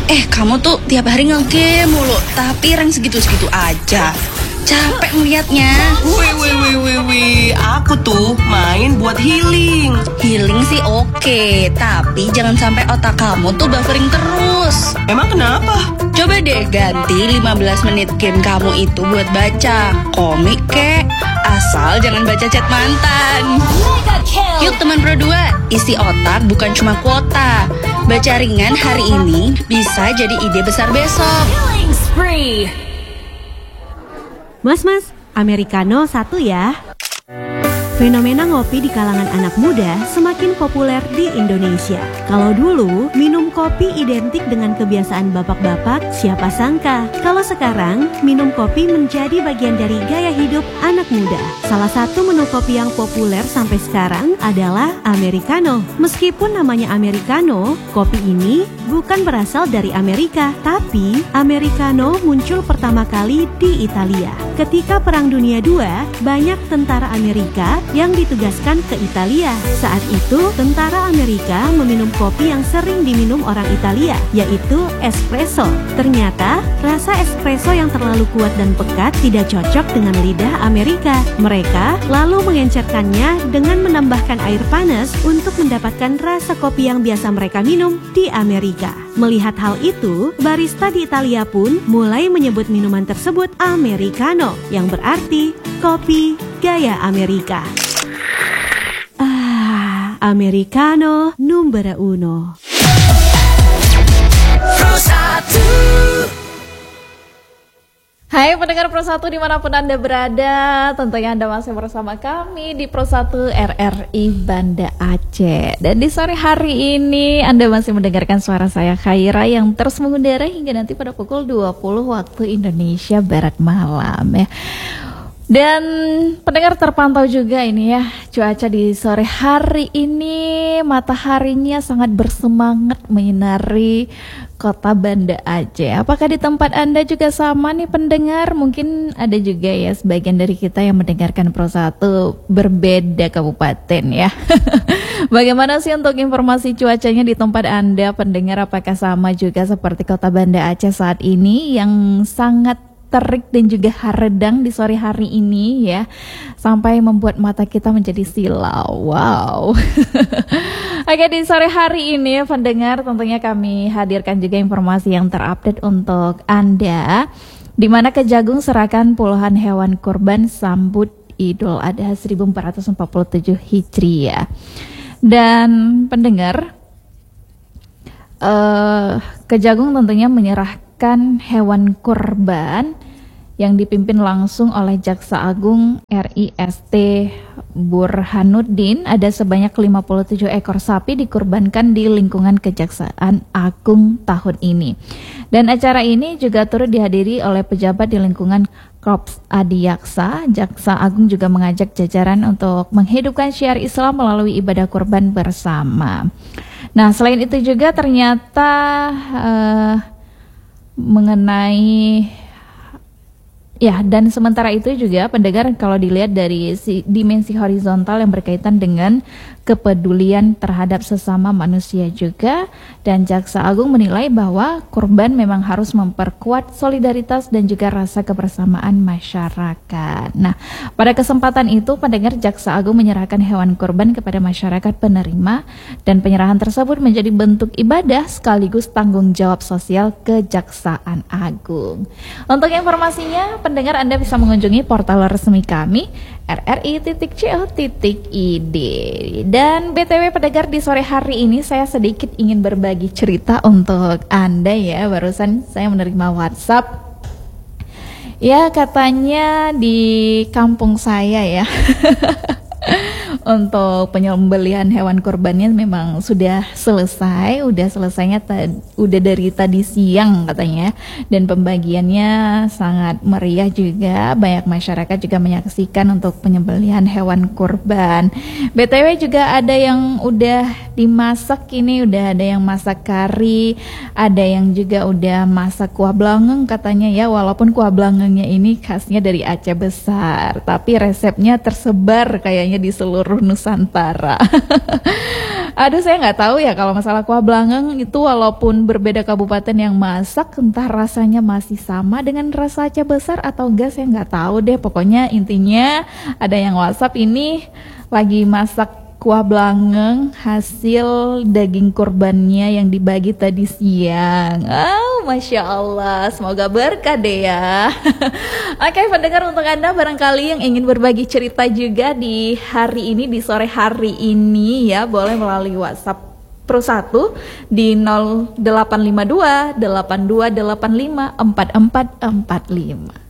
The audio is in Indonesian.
Kamu tuh tiap hari nge-game mulu, tapi rank segitu-segitu aja. Capek ngeliatnya. Wih, aku tuh main buat healing. Healing sih oke, tapi jangan sampai otak kamu tuh buffering terus. Emang kenapa? Coba deh ganti 15 menit game kamu itu buat baca komik kek. Asal jangan baca chat mantan. Yuk teman Pro 2, isi otak bukan cuma kuota. Baca ringan hari ini bisa jadi ide besar besok. Mas, Americano satu ya. Fenomena ngopi di kalangan anak muda semakin populer di Indonesia. Kalau dulu, minum kopi identik dengan kebiasaan bapak-bapak, siapa sangka. Kalau sekarang, minum kopi menjadi bagian dari gaya hidup anak muda. Salah satu menu kopi yang populer sampai sekarang adalah Americano. Meskipun namanya Americano, kopi ini bukan berasal dari Amerika, tapi Americano muncul pertama kali di Italia. Ketika Perang Dunia II, banyak tentara Amerika yang ditugaskan ke Italia. Saat itu, tentara Amerika meminum kopi yang sering diminum orang Italia, yaitu espresso. Ternyata, rasa espresso yang terlalu kuat dan pekat tidak cocok dengan lidah Amerika. Mereka lalu mengencerkannya dengan menambahkan air panas untuk mendapatkan rasa kopi yang biasa mereka minum di Amerika. Melihat hal itu, barista di Italia pun mulai menyebut minuman tersebut Americano, yang berarti kopi gaya Amerika. Americano numero uno. Hai pendengar Pro 1 dimanapun Anda berada, tentunya Anda masih bersama kami di Pro 1 RRI Banda Aceh. Dan di sore hari ini Anda masih mendengarkan suara saya Khaira yang terus mengudara hingga nanti pada pukul 20 waktu Indonesia Barat malam ya. Dan pendengar terpantau juga ini ya, cuaca di sore hari ini mataharinya sangat bersemangat menyinari kota Banda Aceh. Apakah di tempat Anda juga sama nih pendengar? Mungkin ada juga ya sebagian dari kita yang mendengarkan Pro 1 berbeda kabupaten ya. Bagaimana sih untuk informasi cuacanya di tempat Anda pendengar? Apakah sama juga seperti kota Banda Aceh saat ini yang sangat terik dan juga haredang di sore hari ini ya, sampai membuat mata kita menjadi silau. Wow. Oke, di sore hari ini pendengar tentunya kami hadirkan juga informasi yang terupdate untuk Anda, di mana Kejagung serahkan puluhan hewan kurban sambut Idul Adha 1447 Hijriah. Dan pendengar, Kejagung tentunya menyerahkan hewan kurban yang dipimpin langsung oleh Jaksa Agung RIST Burhanuddin. Ada sebanyak 57 ekor sapi dikurbankan di lingkungan Kejaksaan Agung tahun ini. Dan acara ini juga turut dihadiri oleh pejabat di lingkungan Korps Adiaksa. Jaksa Agung juga mengajak jajaran untuk menghidupkan syiar Islam melalui ibadah kurban bersama. Nah, selain itu juga ternyata mengenai ya, dan sementara itu juga pendengar, kalau dilihat dari dimensi horizontal yang berkaitan dengan kepedulian terhadap sesama manusia juga, dan Jaksa Agung menilai bahwa kurban memang harus memperkuat solidaritas dan juga rasa kebersamaan masyarakat. Nah, pada kesempatan itu pendengar, Jaksa Agung menyerahkan hewan kurban kepada masyarakat penerima, dan penyerahan tersebut menjadi bentuk ibadah sekaligus tanggung jawab sosial Kejaksaan Agung. Untuk informasinya pendengar, Anda bisa mengunjungi portal resmi kami rri.co.id. Dan BTW pendengar, di sore hari ini saya sedikit ingin berbagi cerita untuk Anda ya. Barusan saya menerima WhatsApp, ya katanya di kampung saya ya untuk penyembelihan hewan kurbannya memang sudah selesai, udah dari tadi siang katanya, dan pembagiannya sangat meriah juga, banyak masyarakat juga menyaksikan untuk penyembelihan hewan kurban. BTW juga ada yang udah dimasak, ini udah ada yang masak kari, ada yang juga udah masak kuah blangeng katanya ya, walaupun kuah blangengnya ini khasnya dari Aceh Besar, tapi resepnya tersebar kayaknya di seluruh seluruh Nusantara. Aduh, saya nggak tahu ya kalau masalah kuah belangeng itu, walaupun berbeda kabupaten yang masak, entah rasanya masih sama dengan rasa Aceh besar atau enggak, saya nggak tahu deh. Pokoknya intinya ada yang WhatsApp ini lagi masak kuah belangeng hasil daging kurbannya yang dibagi tadi siang. Oh, Masya Allah, semoga berkah deh ya. Oke, pendengar, untuk Anda barangkali yang ingin berbagi cerita juga di hari ini, di sore hari ini ya, boleh melalui WhatsApp Pro 1 di 0852 8285 4445.